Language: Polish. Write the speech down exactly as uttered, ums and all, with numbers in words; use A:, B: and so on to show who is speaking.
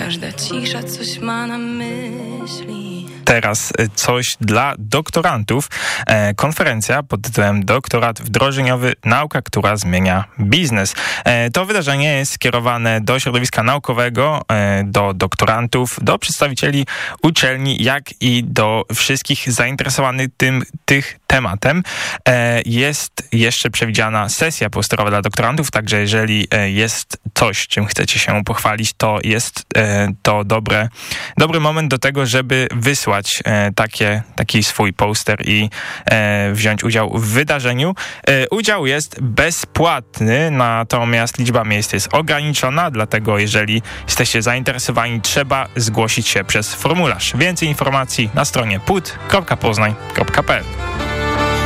A: każda cisza coś ma na myśli.
B: Teraz coś dla doktorantów. E, konferencja pod tytułem Doktorat wdrożeniowy. Nauka, która zmienia biznes. E, to wydarzenie jest skierowane do środowiska naukowego, e, do doktorantów, do przedstawicieli uczelni, jak i do wszystkich zainteresowanych tym, tych tematem. E, jest jeszcze przewidziana sesja posterowa dla doktorantów, także jeżeli e, jest coś, czym chcecie się pochwalić, to jest e, to dobre, dobry moment do tego, żeby wysłać e, takie, taki swój poster i e, wziąć udział w wydarzeniu. E, udział jest bezpłatny, natomiast liczba miejsc jest ograniczona, dlatego jeżeli jesteście zainteresowani, trzeba zgłosić się przez formularz. Więcej informacji na stronie put kropka poznań kropka p l.